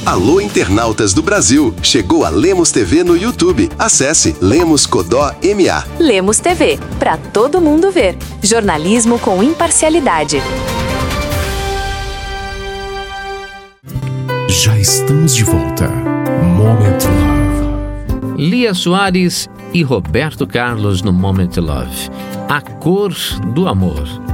Alô, internautas do Brasil! Chegou a Lemos TV no YouTube. Acesse Lemos Codó MA. Lemos TV, para todo mundo ver. Jornalismo com imparcialidade. Já estamos de volta. Moment Love. Lia Soares e Roberto Carlos no Moment Love. A cor do amor.